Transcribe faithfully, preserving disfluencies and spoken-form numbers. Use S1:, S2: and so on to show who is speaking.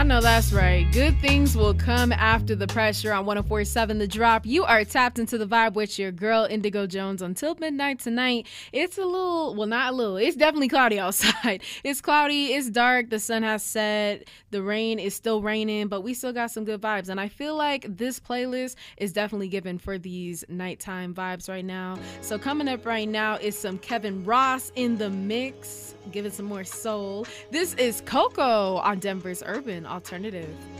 S1: know that's right. Good things will come after the pressure on one oh four point seven The Drop. You are tapped into the vibe with your girl, Indigo Jones, until midnight tonight. It's a little, well, not a little. It's definitely cloudy outside. It's cloudy. It's dark. The sun has set. The rain is still raining, but we still got some good vibes. And I feel like this playlist is definitely given for these nighttime vibes right now. So coming up right now is some Kevin Ross in the mix. Give it some more soul. This is Coco on Denver's Urban Alternative.